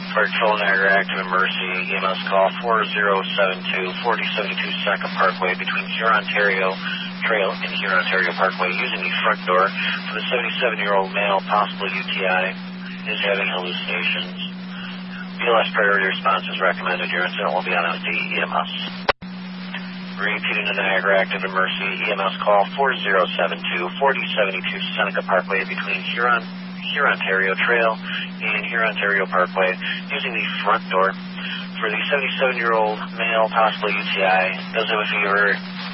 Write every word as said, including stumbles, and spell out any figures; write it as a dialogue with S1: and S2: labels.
S1: Fire Patrol Niagara Active and Mercy, E M S call four zero seven two, forty seventy-two Second Parkway between Huron, Ontario Trail and Huron, Ontario Parkway using the front door for the seventy-seven-year-old male, possible U T I, is having hallucinations. B L S priority response is recommended. Your incident will be on S D E M S. Repeating the Niagara Active and Mercy, E M S call four zero seven two, forty seventy-two Seneca Parkway between Huron, Huron, Ontario Trail and Huron, Ontario Parkway using the front door for the seventy-seven-year-old male, possible U T I, does have a fever,